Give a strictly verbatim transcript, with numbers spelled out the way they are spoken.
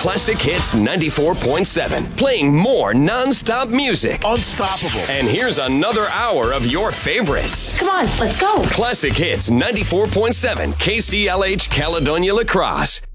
Classic Hits ninety-four point seven, playing more non-stop music. Unstoppable. And here's another hour of your favorites. Come on, let's go. Classic Hits ninety-four point seven, K C L H Caledonia La Crosse.